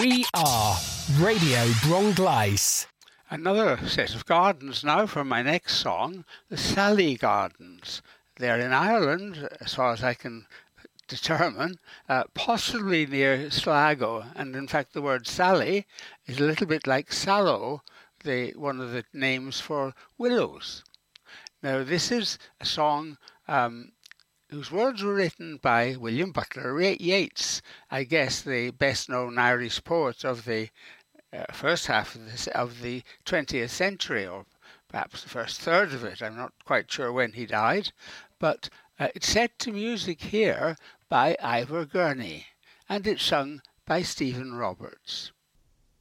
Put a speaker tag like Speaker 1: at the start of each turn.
Speaker 1: We are Radio Bronglais.
Speaker 2: Another set of gardens now for my next song, the Sally Gardens. They're in Ireland, as far as I can determine, possibly near Sligo, and in fact the word Sally is a little bit like sallow, one of the names for willows. Now this is a song whose words were written by William Butler Yeats, I guess the best known Irish poet of the first half of the 20th century, or perhaps the first third of it. I'm not quite sure when he died, but it's set to music here by Ivor Gurney, and it's sung by Stephen Roberts.